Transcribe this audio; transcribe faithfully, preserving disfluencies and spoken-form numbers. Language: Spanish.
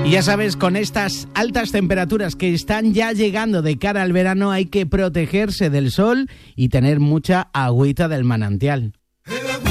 Y ya sabes, con estas altas temperaturas que están ya llegando de cara al verano, hay que protegerse del sol y tener mucha agüita del manantial.